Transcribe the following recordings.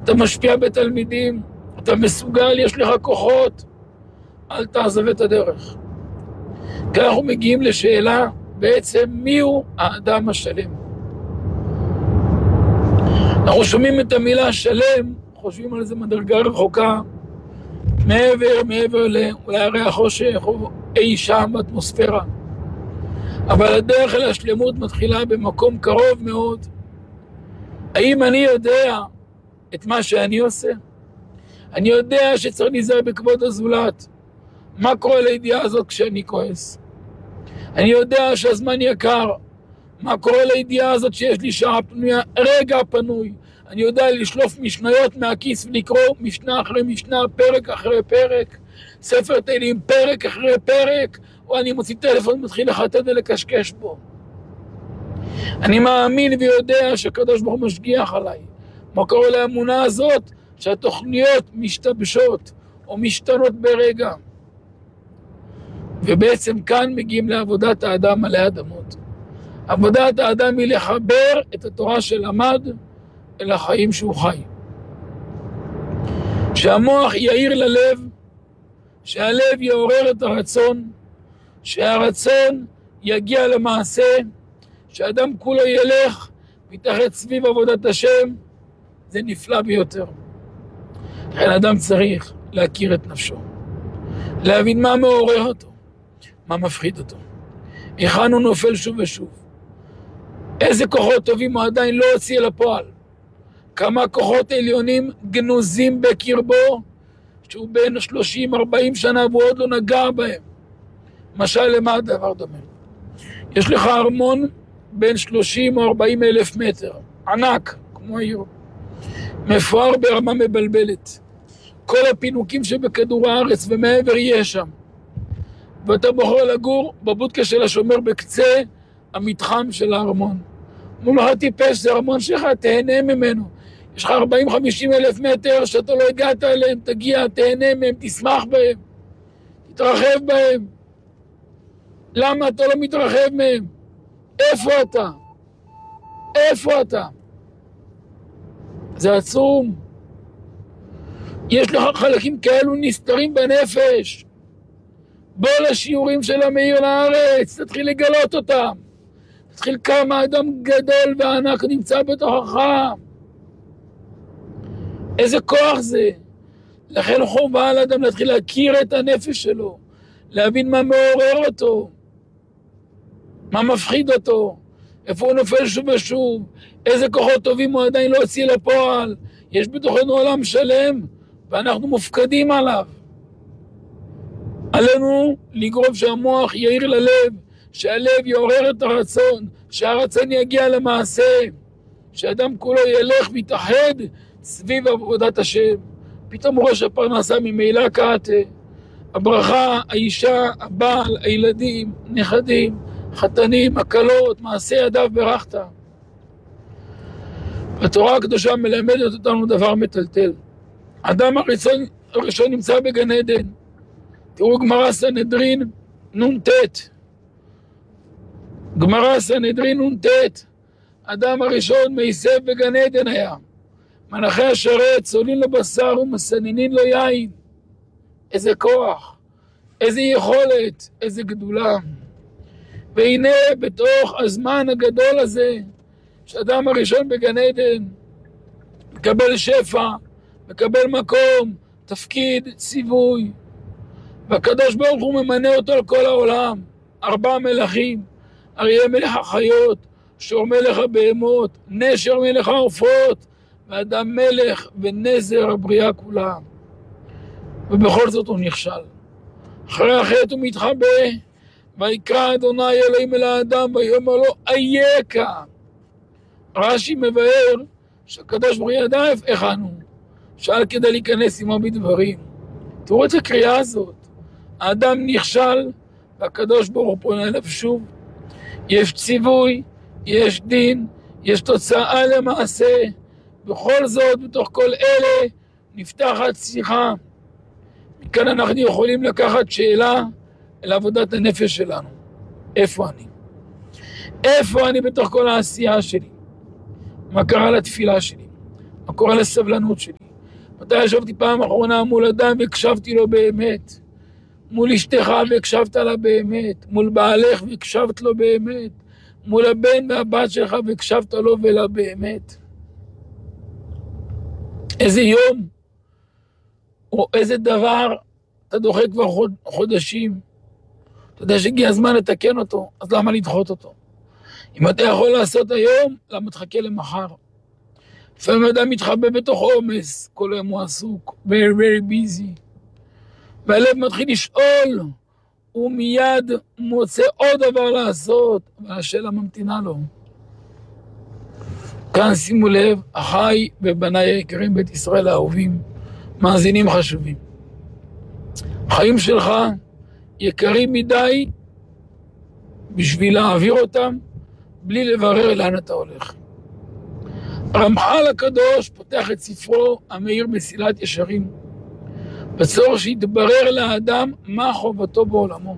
אתה משפיע בתלמידים, אתה מסוגל, יש לך כוחות, אל תעזב את הדרך. כי אנחנו מגיעים לשאלה, בעצם מיהו האדם השלם? אנחנו שומעים את המילה שלם, חושבים על זה מדרגה רחוקה, מעבר לאולי הרי החושך או אי שם באטמוספירה. אבל הדרך אל השלמות מתחילה במקום קרוב מאוד. האם אני יודע את מה שאני עושה? אני יודע שצריך להיזהר בכבוד הזולת. מה קורה לידיעה הזאת כשאני כועס? אני יודע שהזמן יקר. מה קורה לידיעה הזאת שיש לי שעה פנויה, רגע פנוי? אני יודע לשלוף משניות מהכיס ולקרוא משנה אחרי משנה, פרק אחרי פרק, ספר תהילים פרק אחרי פרק, או אני מוציא טלפון ומתחיל לחטט ולקשקש בו. אני מאמין ויודע שהקדוש ברוך הוא משגיח עליי. מה קורה לאמונה הזאת? שהתוכניות משתבשות או משתנות ברגע. ובעצם כאן מגיעים לעבודת האדם עלי אדמות. עבודת האדם היא לחבר את התורה שלמד אל החיים שהוא חי. שהמוח יאיר ללב, שהלב יעורר את הרצון, שהרצון יגיע למעשה, שהאדם כולו ילך ויתאחד סביב עבודת השם, זה נפלא ביותר. לכן האדם צריך להכיר את נפשו, להבין מה מעורר אותו, מה מפחיד אותו, היכן הוא נופל שוב ושוב, איזה כוחות טובים הוא עדיין לא הוציא אל הפועל, כמה כוחות עליונים גנוזים בקרבו, שהוא בין 30-40 שנה והוא עוד לא נגע בהם. משל למה הדבר דומה? יש לך ארמון בין 30 או 40 אלף מטר, ענק, כמו העיר, מפואר ברמה מבלבלת. כל הפינוקים שבכדור הארץ ומעבר יש שם. ואתה בוחר לגור בבודקה של השומר בקצה המתחם של הארמון. אומרים לך, טיפש, זה ארמון שלך, תהנה ממנו. יש לך 40-50 אלף מטר שאתה לא הגעת אליהם, תגיע, תהנה מהם, תשמח בהם, תתרחב בהם. למה אתה לא מתרחב מהם? איפה אתה? איפה אתה? זה עצום. יש לך חלקים כאלו נסתרים בנפש. בוא לשיעורים של המאיר לארץ, תתחיל לגלות אותם. תתחיל כמה אדם גדול וענק נמצא בתוכך. איזה כוח זה. לכן חובה על אדם להתחיל להכיר את הנפש שלו, להבין מה מעורר אותו, מה מפחיד אותו, איפה הוא נופל שוב ושוב, איזה כוחות טובים הוא עדיין לא הוציא לפועל. יש בתוכנו עולם שלם ואנחנו מופקדים עליו. עלינו לגרום שהמוח יאיר ללב, שהלב יעורר את הרצון, שהרצון יגיע למעשה, שאדם כולו ילך ויתאחד סביב עבודת השם. פתאום ראש הפרנסה ממילא קעתה, הברכה, האישה, הבעל, הילדים, נכדים, חתנים, הקלות, מעשה ידיו ברכת. התורה הקדושה מלמדת אותנו דבר מטלטל. האדם הראשון נמצא בגן עדן. תראו גמרא סנהדרין נ"ט. גמרא סנהדרין נ"ט. האדם הראשון מייסב בגן עדן היה. מנחי השרת צולין לו בשר ומסננין לו יין. איזה כוח, איזה יכולת, איזה גדולה. והנה בתוך הזמן הגדול הזה, שאדם הראשון בגן עדן מקבל שפע, מקבל מקום, תפקיד, ציווי, והקדוש ברוך הוא ממנה אותו על כל העולם. 4 מלכים, אריה מלך החיות, שור מלך הבהמות, נשר מלך העופות, ואדם מלך ונזר הבריאה כולה. ובכל זאת הוא נכשל. אחרי החטא הוא מתחבא, ויקרא אדוני אלוהים אל האדם ויאמר לו אייכה. רש"י מבאר שהקדוש ברוך הוא ידע היכן הוא, שאל כדי להיכנס עמו בדברים. תראו את הקריאה הזאת. האדם נכשל והקדוש ברוך הוא פונה אליו שוב. יש ציווי, יש דין, יש תוצאה למעשה. בכל זאת, בתוך כל אלה נפתחת שיחה. מכאן אנחנו יכולים לקחת שאלה אל עבודת הנפש שלנו. איפה אני? איפה אני בתוך כל העשייה שלי? מה קרה לתפילה שלי? מה קורה לסבלנות שלי? מתי ישבתי פעם אחרונה מול אדם והקשבתי לו באמת? מול אשתך והקשבת לה באמת? מול בעלך והקשבת לו באמת? מול הבן והבת שלך והקשבת לו ולה באמת? איזה יום או איזה דבר אתה דוחה כבר חודשים? אתה יודע שהגיע הזמן לתקן אותו, אז למה לדחות אותו? אם אתה יכול לעשות היום, למה תחכה למחר? לפעמים אדם מתחבא בתוך עומס, כל היום הוא עסוק, very busy. והלב מתחיל לשאול, הוא מיד מוצא עוד דבר לעשות, והשאלה ממתינה לו. כאן שימו לב, אחי ובניי היקרים בית ישראל האהובים, מאזינים חשובים. החיים שלך יקרים מדי בשביל להעביר אותם, בלי לברר לאן אתה הולך. הרמח"ל הקדוש פותח את ספרו המאיר מסילת ישרים, בצורך שיתברר לאדם מה חובתו בעולמו.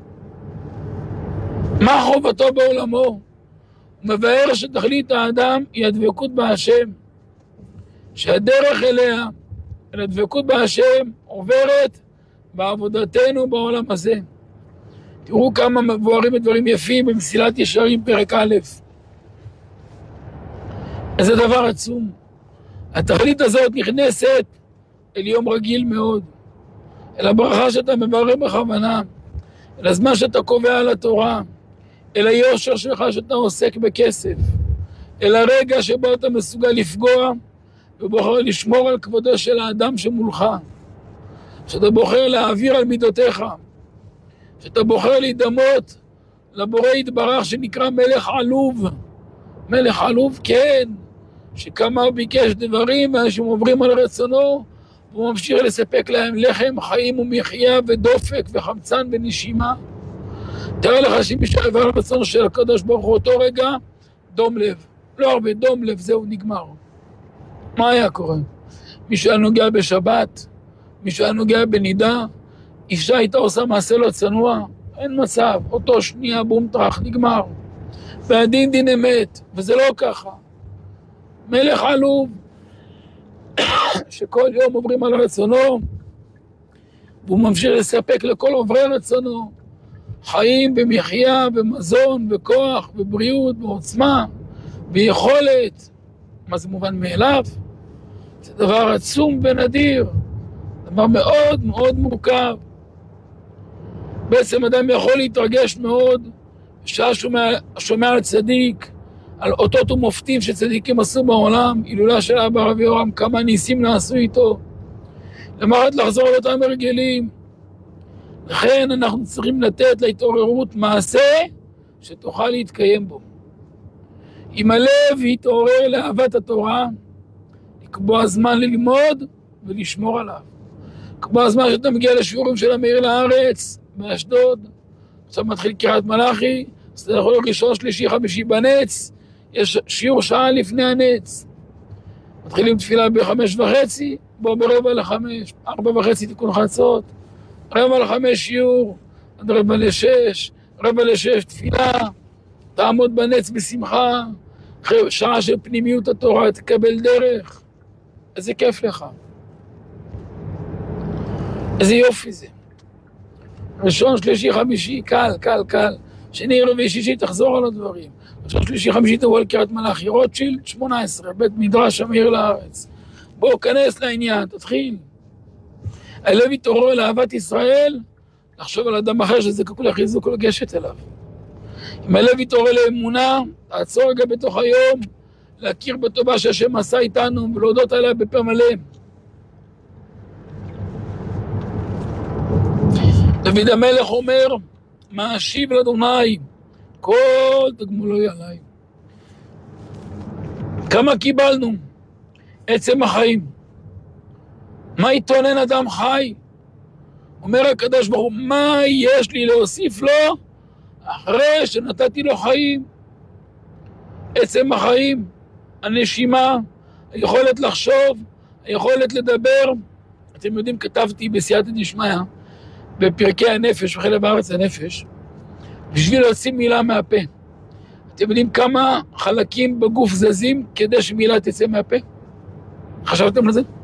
מה חובתו בעולמו? הוא מבאר שתכלית האדם היא הדבקות בהשם, שהדרך אליה, אל הדבקות בהשם, עוברת בעבודתנו בעולם הזה. תראו כמה מבוארים דברים יפים במסילת ישרים פרק א'. איזה דבר עצום. התכלית הזאת נכנסת אל יום רגיל מאוד, אל הברכה שאתה מברך בכוונה, אל הזמן שאתה קובע על התורה, אל היושר שלך שאתה עוסק בכסף, אל הרגע שבו אתה מסוגל לפגוע ובוחר לשמור על כבודו של האדם שמולך, שאתה בוחר להעביר על מידותיך, שאתה בוחר להידמות לבורא יתברך שנקרא מלך עלוב. מלך עלוב, כן, שכמה הוא ביקש דברים ואנשים עוברים על רצונו, והוא ממשיך לספק להם לחם, חיים ומחיה ודופק וחמצן ונשימה. תראה לך שמי שעבר הרצון של הקדוש ברוך הוא אותו רגע, דום לב. לא הרבה, דום לב, זהו, נגמר. מה היה קורה? מישהו היה נוגע בשבת, מישהו היה נוגע בנידה, אישה הייתה עושה מעשה לא צנוע, אין מצב, אותו שנייה בום טרח, נגמר. והדין דין אמת, וזה לא ככה. מלך עלוב, שכל יום עוברים על רצונו, והוא ממשיך לספק לכל עוברי רצונו, חיים במחיה, במזון, בכוח, בבריאות, בעוצמה, ביכולת. מה זה מובן מאליו? זה דבר עצום ונדיר, דבר מאוד מאוד מורכב. בעצם אדם יכול להתרגש מאוד, בשעה שומע על צדיק, על אותות ומופתים שצדיקים עשו בעולם, הילולה של אבא רבי יורם, כמה ניסים נעשו איתו. למעט לחזור על אותם הרגלים. לכן אנחנו צריכים לתת להתעוררות מעשה שתוכל להתקיים בו. אם הלב יתעורר לאהבת התורה, לקבוע זמן ללמוד ולשמור עליו. לקבוע זמן שאתה מגיע לשיעורים של המאיר לארץ, באשדוד, עכשיו מתחיל קריאת מלאכי, אז אתה יכול ראשון, שלישי, חמישי בנץ, יש שיעור שעה לפני הנץ. מתחילים תפילה ב5:30, בוא ב4:45, 4:30 תיקון חצות, 4:45 שיעור, עד 5:45, 5:45 תפילה, תעמוד בנץ בשמחה, אחרי שעה של פנימיות התורה, תקבל דרך. איזה כיף לך. איזה יופי זה. ראשון, שלישי, חמישי, קל, קל, קל. שני, רביעי, שישי, תחזור על הדברים. ראשון, שלישי, חמישי, תבוא על קריאת מלאכי, רוטשילד, 18, בית מדרש המאיר לארץ. בואו, כנס לעניין, תתחיל. הלב יתעורר לאהבת ישראל, לחשוב על אדם אחר שזקוק לחיזוק ולגשת אליו. אם הלב יתעורר לאמונה, תעצור רגע בתוך היום, להכיר בטובה שהשם עשה איתנו, ולהודות עליה בפה מלא. דוד המלך אומר, מה אשיב לאדוני, כל תגמולו עליי. כמה קיבלנו? עצם החיים. מה יתונן אדם חי? אומר הקדוש ברוך הוא, מה יש לי להוסיף לו אחרי שנתתי לו חיים? עצם החיים, הנשימה, היכולת לחשוב, היכולת לדבר. אתם יודעים, כתבתי בסייעתא דשמיא, בפרקי הנפש, בחלק הארץ הנפש, בשביל להוציא מילה מהפה. אתם יודעים כמה חלקים בגוף זזים כדי שמילה תצא מהפה? חשבתם על זה?